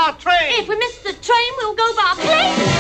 our train. If we miss the train, we'll go by plane.